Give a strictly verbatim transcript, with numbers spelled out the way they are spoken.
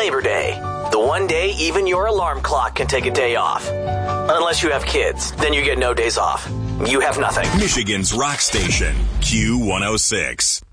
Labor Day. The one day even your alarm clock can take a day off. Unless you have kids, then you get no days off. You have nothing. Michigan's rock station, Q one oh six.